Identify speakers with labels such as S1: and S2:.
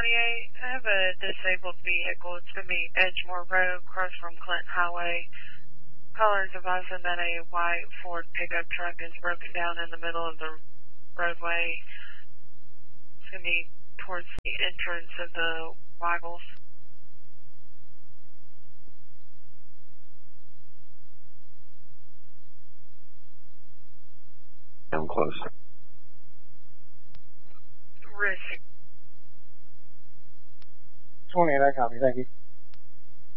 S1: I have a disabled vehicle. It's going to be Edgemore Road, across from Clinton Highway. Caller is advising that a white Ford pickup truck is broken down in the middle of the roadway. It's going to be towards the entrance of the Weigels.
S2: I'm close.
S1: Risk.
S3: 28, I copy. Thank you.